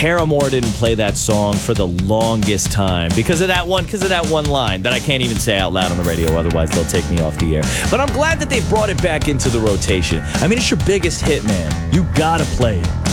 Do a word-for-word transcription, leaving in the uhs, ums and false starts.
Paramore didn't play that song for the longest time because of that one, because of that one line that I can't even say out loud on the radio, otherwise they'll take me off the air. But I'm glad that they brought it back into the rotation. I mean, it's your biggest hit, man. You gotta play it.